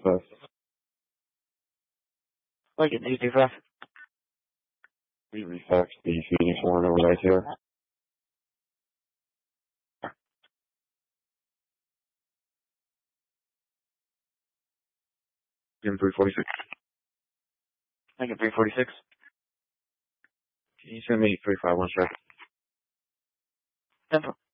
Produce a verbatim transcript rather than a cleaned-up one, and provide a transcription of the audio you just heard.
fast. Like it, too fast. We refaxed the Phoenix one overnight here. In three forty-six. Lincoln three forty-six. Can you send me three five one strike? Tempo.